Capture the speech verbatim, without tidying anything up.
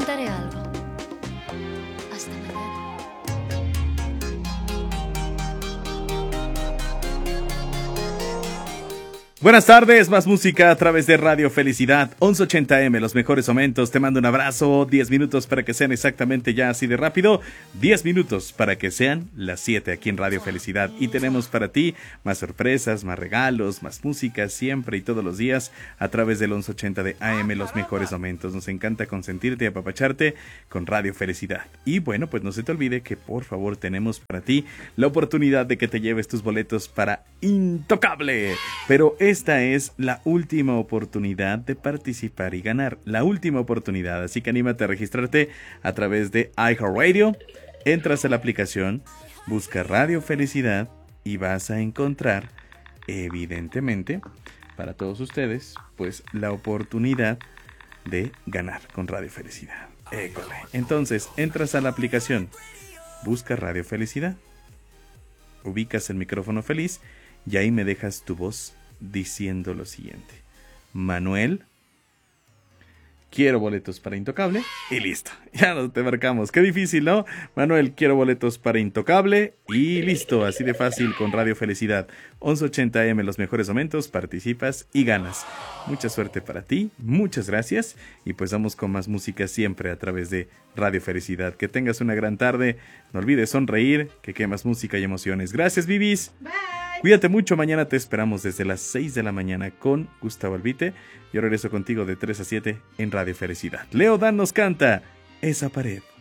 contaré algo. Hasta mañana. Buenas tardes, más música a través de Radio Felicidad, once ochenta eme, los mejores momentos. Te mando un abrazo, diez minutos para que sean exactamente ya así de rápido, diez minutos para que sean las siete aquí en Radio Felicidad. Y tenemos para ti más sorpresas, más regalos, más música, siempre y todos los días a través del once ochenta de A M, los mejores momentos. Nos encanta consentirte y apapacharte con Radio Felicidad. Y bueno, pues no se te olvide que por favor tenemos para ti la oportunidad de que te lleves tus boletos para Intocable. Pero es Esta es la última oportunidad de participar y ganar. La última oportunidad. Así que anímate a registrarte a través de iHeartRadio. Entras a la aplicación, busca Radio Felicidad y vas a encontrar, evidentemente, para todos ustedes, pues la oportunidad de ganar con Radio Felicidad. École. Entonces, entras a la aplicación, busca Radio Felicidad, ubicas el micrófono feliz y ahí me dejas tu voz diciendo lo siguiente: Manuel, quiero boletos para Intocable. Y listo, ya no te marcamos. Qué difícil, ¿no? Manuel, quiero boletos para Intocable. Y listo, así de fácil con Radio Felicidad. once ochenta eme, los mejores momentos, participas y ganas. Mucha suerte para ti, muchas gracias. Y pues vamos con más música siempre a través de Radio Felicidad. Que tengas una gran tarde. No olvides sonreír, que quemas música y emociones. Gracias, Vivis. Bye. Cuídate mucho, mañana te esperamos desde las seis de la mañana con Gustavo Albite. Yo regreso contigo de tres a siete en Radio Felicidad. Leo Dan nos canta Esa pared.